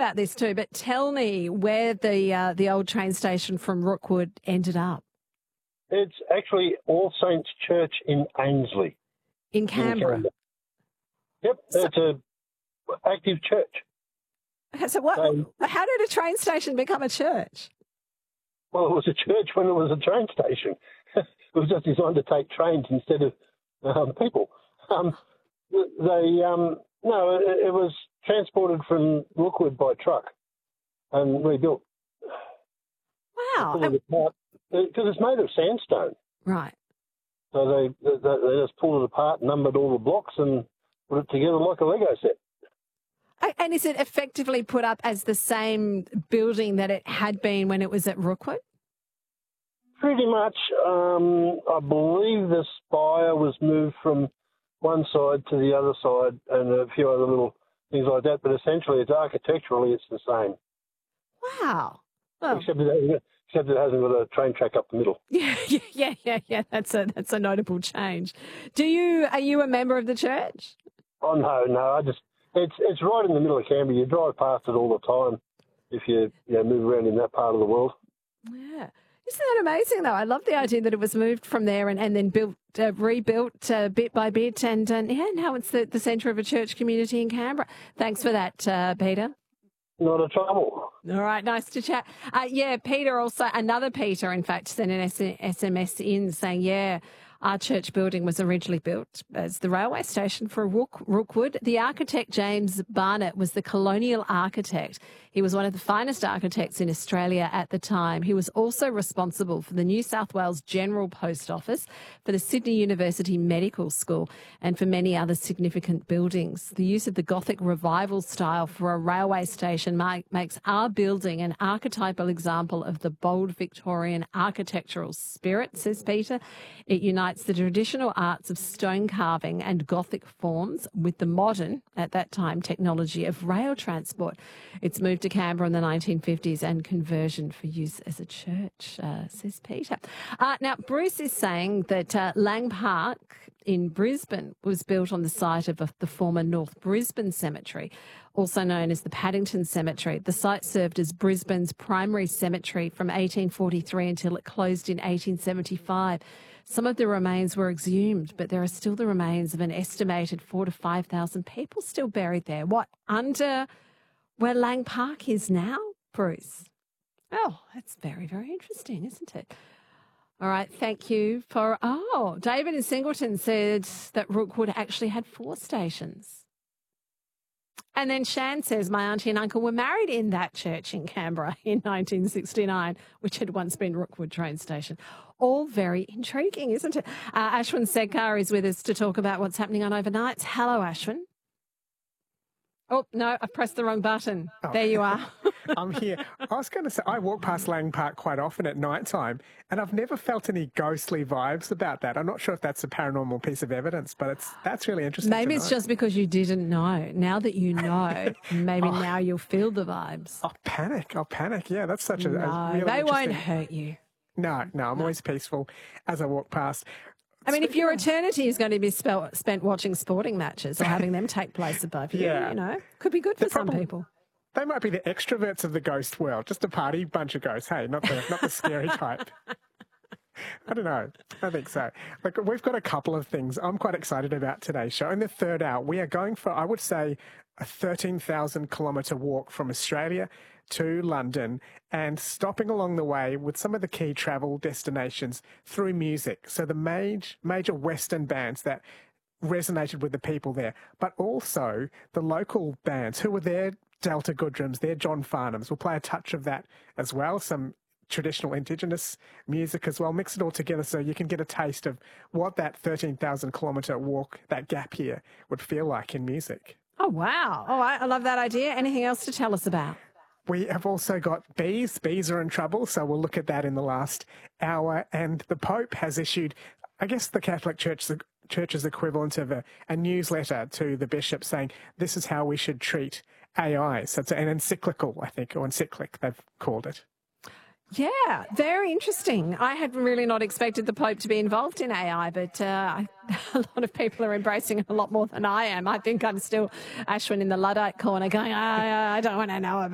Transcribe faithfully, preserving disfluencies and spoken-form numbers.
about this too, but tell me where the uh, the old train station from Rookwood ended up. It's actually All Saints Church in Ainslie. In Canberra? In Canberra. Yep, so, it's a active church. So what? So, how did a train station become a church? Well, it was a church when it was a train station. It was just designed to take trains instead of um, people. Um, they um, no, it, it was transported from Rookwood by truck and rebuilt. Wow! Because it's made of sandstone. Right. So they, they they just pulled it apart, numbered all the blocks, and put it together like a Lego set. And is it effectively put up as the same building that it had been when it was at Rookwood? Pretty much. Um, I believe the spire was moved from one side to the other side and a few other little things like that. But essentially, it's architecturally, it's the same. Wow. Oh. Except, it, except it hasn't got a train track up the middle. Yeah, yeah, yeah, yeah, yeah. That's a, that's a notable change. Do you, are you a member of the church? Oh, no, no. I just... It's it's right in the middle of Canberra. You drive past it all the time if you, you know, move around in that part of the world. Yeah. Isn't that amazing, though? I love the idea that it was moved from there and, and then built, uh, rebuilt uh, bit by bit. And, and yeah, now it's the, the centre of a church community in Canberra. Thanks for that, uh, Peter. Not a trouble. All right, nice to chat. Uh, yeah, Peter also, another Peter, in fact, sent an S M S in saying, yeah, our church building was originally built as the railway station for Rook, Rookwood. The architect, James Barnett, was the colonial architect. He was one of the finest architects in Australia at the time. He was also responsible for the New South Wales General Post Office, for the Sydney University Medical School, and for many other significant buildings. The use of the Gothic revival style for a railway station makes our building an archetypal example of the bold Victorian architectural spirit, says Peter. It unites the traditional arts of stone carving and Gothic forms with the modern, at that time, technology of rail transport. It's moved to Canberra in the nineteen fifties and conversion for use as a church, uh, says Peter. Uh, now, Bruce is saying that uh, Lang Park in Brisbane was built on the site of the former North Brisbane Cemetery, also known as the Paddington Cemetery. The site served as Brisbane's primary cemetery from eighteen forty-three until it closed in eighteen seventy-five. Some of the remains were exhumed, but there are still the remains of an estimated four to five thousand people still buried there. What, under where Lang Park is now, Bruce? Oh, that's very, very interesting, isn't it? All right, thank you for... Oh, David in Singleton said that Rookwood actually had four stations. And then Shan says, my auntie and uncle were married in that church in Canberra in nineteen sixty-nine, which had once been Rookwood train station. All very intriguing, isn't it? Uh, Ashwin Sedkar is with us to talk about what's happening on overnights. Hello, Ashwin. Oh, no, I've pressed the wrong button. Oh. There you are. I'm here. I was going to say, I walk past Lang Park quite often at night time, and I've never felt any ghostly vibes about that. I'm not sure if that's a paranormal piece of evidence, but it's that's really interesting. Maybe it's just because you didn't know. Now that you know, maybe oh. now you'll feel the vibes. I'll panic. I'll panic. Yeah, that's such a, no, a really they interesting... won't hurt you. No, no, I'm no. always peaceful as I walk past. I mean, if your eternity is going to be spent, spent watching sporting matches or having them take place above you, yeah. you know, could be good for some people. They might be the extroverts of the ghost world, just a party bunch of ghosts. Hey, not the not the scary type. I don't know. I think so. Look, we've got a couple of things I'm quite excited about today's show. In the third hour, we are going for, I would say, a thirteen thousand kilometre walk from Australia to London and stopping along the way with some of the key travel destinations through music. So the major, major Western bands that resonated with the people there, but also the local bands who were there, Delta Goodrums, their John Farnhams. We'll play a touch of that as well, some traditional Indigenous music as well. Mix it all together so you can get a taste of what that thirteen thousand kilometre walk, that gap here, would feel like in music. Oh, wow. All right, I love that idea. Anything else to tell us about? We have also got bees. Bees are in trouble, so we'll look at that in the last hour. And the Pope has issued, I guess, the Catholic Church, the Church's equivalent of a, a newsletter to the bishop saying this is how we should treat A I. So it's an encyclical, I think, or encyclic, they've called it. Yeah, very interesting. I had really not expected the Pope to be involved in A I, but uh, I, a lot of people are embracing it a lot more than I am. I think I'm still Ashwin in the Luddite corner going, I, I don't want to know about